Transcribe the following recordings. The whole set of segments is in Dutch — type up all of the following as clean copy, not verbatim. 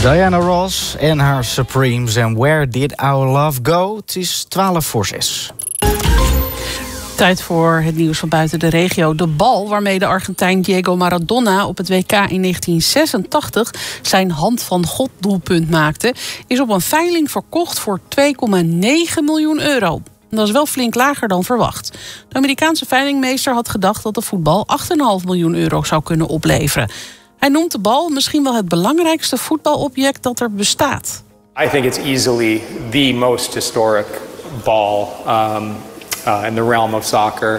Diana Ross en haar Supremes en Where Did Our Love Go? Het is 6:12. Tijd voor het nieuws van buiten de regio. De bal waarmee de Argentijn Diego Maradona op het WK in 1986 zijn hand van God doelpunt maakte, is op een veiling verkocht voor €2,9 miljoen. Dat is wel flink lager dan verwacht. De Amerikaanse veilingmeester had gedacht dat de voetbal €8,5 miljoen zou kunnen opleveren. Hij noemt de bal misschien wel het belangrijkste voetbalobject dat er bestaat. I think it's easily the most historic ball in the realm of soccer.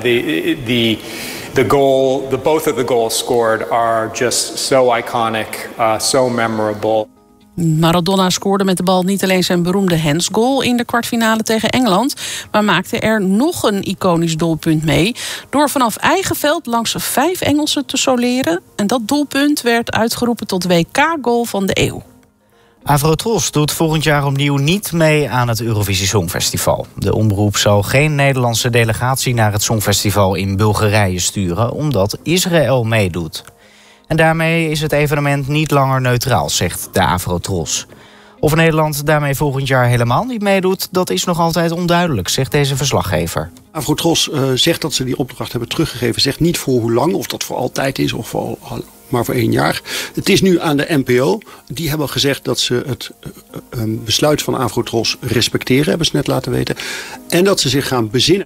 The goal, both of the goals scored are just so iconic, so memorable. Maradona scoorde met de bal niet alleen zijn beroemde handsgoal in de kwartfinale tegen Engeland, maar maakte er nog een iconisch doelpunt mee door vanaf eigen veld langs 5 Engelsen te soleren. En dat doelpunt werd uitgeroepen tot WK-goal van de eeuw. Avrotros doet volgend jaar opnieuw niet mee aan het Eurovisie Songfestival. De omroep zal geen Nederlandse delegatie naar het Songfestival in Bulgarije sturen, omdat Israël meedoet. En daarmee is het evenement niet langer neutraal, zegt de Avrotros. Of Nederland daarmee volgend jaar helemaal niet meedoet, dat is nog altijd onduidelijk, zegt deze verslaggever. Avrotros zegt dat ze die opdracht hebben teruggegeven. Zegt niet voor hoe lang, of dat voor altijd is of maar voor 1 jaar. Het is nu aan de NPO. Die hebben gezegd dat ze het besluit van Avrotros respecteren, hebben ze net laten weten. En dat ze zich gaan bezinnen.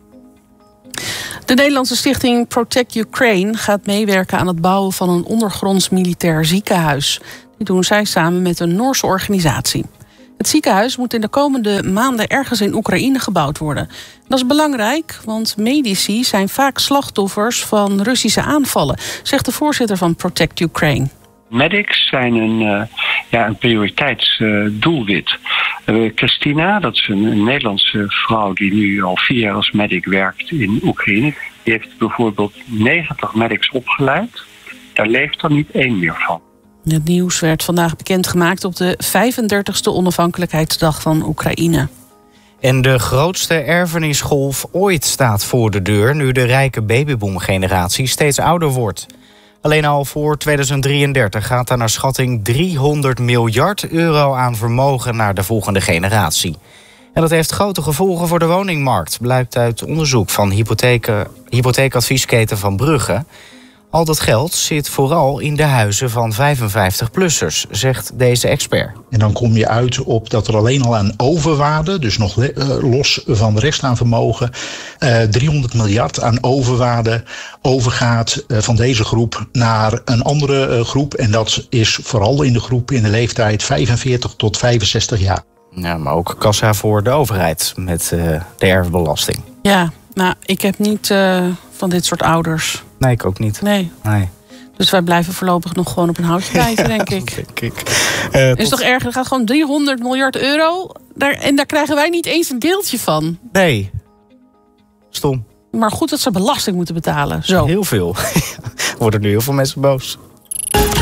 De Nederlandse stichting Protect Ukraine gaat meewerken aan het bouwen van een ondergronds militair ziekenhuis. Die doen zij samen met een Noorse organisatie. Het ziekenhuis moet in de komende maanden ergens in Oekraïne gebouwd worden. Dat is belangrijk, want medici zijn vaak slachtoffers van Russische aanvallen, zegt de voorzitter van Protect Ukraine. Medics zijn een prioriteitsdoelwit. Christina, dat is een Nederlandse vrouw die nu al 4 jaar als medic werkt in Oekraïne. Die heeft bijvoorbeeld 90 medics opgeleid. Daar leeft er niet 1 meer van. Het nieuws werd vandaag bekendgemaakt op de 35e onafhankelijkheidsdag van Oekraïne. En de grootste erfenisgolf ooit staat voor de deur, nu de rijke babyboom-generatie steeds ouder wordt. Alleen al voor 2033 gaat er naar schatting €300 miljard aan vermogen naar de volgende generatie. En dat heeft grote gevolgen voor de woningmarkt, blijkt uit onderzoek van hypotheekadviesketen Van Brugge. Al dat geld zit vooral in de huizen van 55-plussers, zegt deze expert. En dan kom je uit op dat er alleen al aan overwaarde, dus nog los van de rest aan vermogen, 300 miljard aan overwaarde overgaat van deze groep naar een andere groep. En dat is vooral in de groep in de leeftijd 45 tot 65 jaar. Ja, maar ook kassa voor de overheid met de erfbelasting. Ja, nou, ik heb niet van dit soort ouders. Nee, ik ook niet. Nee. Dus wij blijven voorlopig nog gewoon op een houtje bijten, denk ik. Is toch erg? Er gaat gewoon €300 miljard. En daar krijgen wij niet eens een deeltje van. Nee. Stom. Maar goed dat ze belasting moeten betalen. Zo. Heel veel. Worden nu heel veel mensen boos.